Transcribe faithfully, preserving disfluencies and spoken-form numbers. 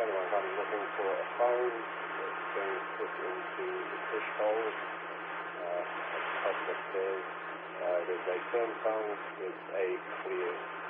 anyone kind of looking for a phone that's been put into the fish bowl uh, at the top of the stairs. Uh, there's a Samsung with a clear